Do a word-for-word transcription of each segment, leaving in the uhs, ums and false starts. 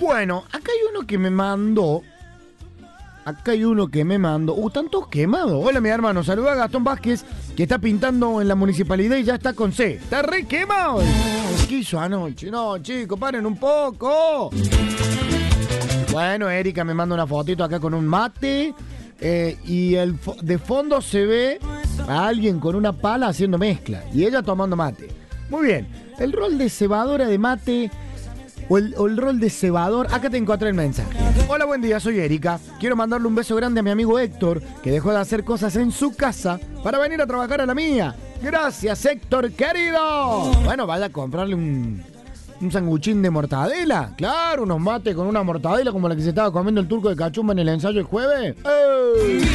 Bueno, acá hay uno que me mandó. Acá hay uno que me mandó. Uh, están todos quemados. Hola, mi hermano. Saluda a Gastón Vázquez, que está pintando en la municipalidad y ya está con C. Está re quemado. ¿Qué hizo anoche? No, chicos, paren un poco. Bueno, Erika me manda una fotito acá con un mate. Eh, y el fo- de fondo se ve a alguien con una pala haciendo mezcla. Y ella tomando mate. Muy bien. El rol de cebadora de mate... O el, o el rol de cebador. Acá te encontré el mensaje. Hola, buen día, soy Erika. Quiero mandarle un beso grande a mi amigo Héctor, que dejó de hacer cosas en su casa para venir a trabajar a la mía. Gracias, Héctor, querido. Bueno, vaya a comprarle un, un sanguchín de mortadela. Claro, unos mates con una mortadela como la que se estaba comiendo el turco de Cachumba en el ensayo el jueves. ¡Ey!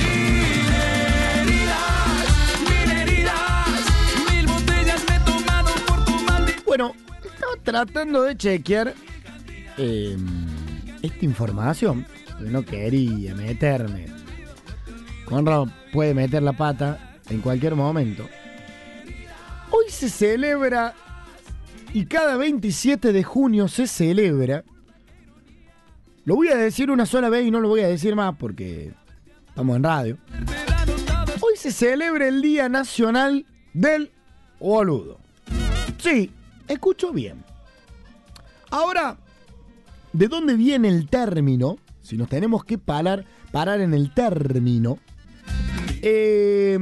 Bueno, estaba tratando de chequear eh, esta información. No quería meterme. Conrado puede meter la pata en cualquier momento. Hoy se celebra, y cada veintisiete de junio se celebra. Lo voy a decir una sola vez y no lo voy a decir más porque estamos en radio. Hoy se celebra el Día Nacional del Boludo. Sí, escucho bien. Ahora, ¿de dónde viene el término? Si nos tenemos que parar, parar en el término, eh,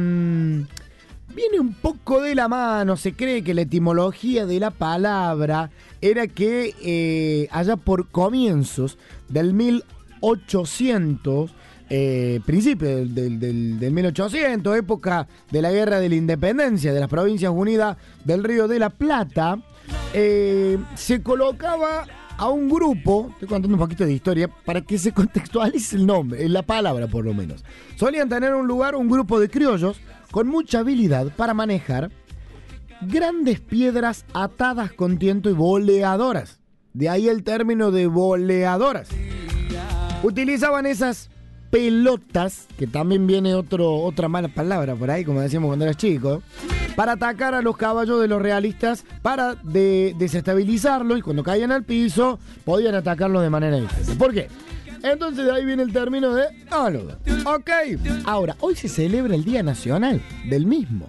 viene un poco de la mano. Se cree que la etimología de la palabra era que eh, allá por comienzos del mil ochocientos, eh, principio del, del, del, del mil ochocientos, época de la Guerra de la Independencia de las Provincias Unidas del Río de la Plata, eh, se colocaba a un grupo, estoy contando un poquito de historia, para que se contextualice el nombre, la palabra por lo menos. Solían tener un lugar, un grupo de criollos con mucha habilidad para manejar grandes piedras atadas con tiento y boleadoras. De ahí el término de boleadoras. Utilizaban esas pelotas, que también viene otro, otra mala palabra por ahí, como decíamos cuando eras chico, para atacar a los caballos de los realistas, para de, desestabilizarlos, y cuando caían al piso podían atacarlos de manera diferente. ¿Por qué? Entonces de ahí viene el término de boludo. Ok. Ahora, hoy se celebra el Día Nacional del mismo.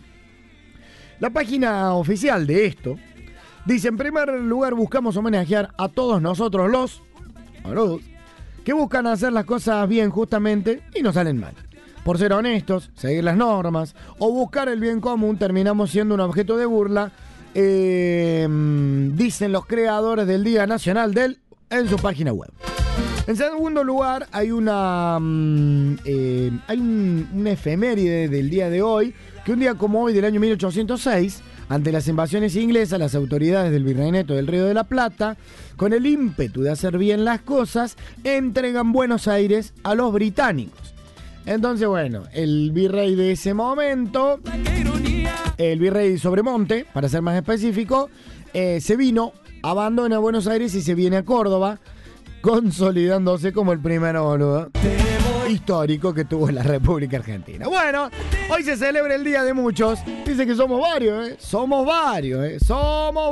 La página oficial de esto dice: en primer lugar buscamos homenajear a todos nosotros los boludos que buscan hacer las cosas bien justamente y no salen mal. Por ser honestos, seguir las normas o buscar el bien común, terminamos siendo un objeto de burla, eh, dicen los creadores del Día Nacional del en su página web. En segundo lugar, hay una eh, hay un, una efeméride del día de hoy, que un día como hoy del año mil ochocientos seis, ante las invasiones inglesas, las autoridades del Virreinato del Río de la Plata, con el ímpetu de hacer bien las cosas, entregan Buenos Aires a los británicos. Entonces, bueno, el virrey de ese momento, el virrey Sobremonte, para ser más específico, eh, se vino, abandona Buenos Aires y se viene a Córdoba, consolidándose como el primer boludo histórico que tuvo la República Argentina. Bueno, hoy se celebra el día de muchos. Dice que somos varios, ¿eh? Somos varios, ¿eh? Somos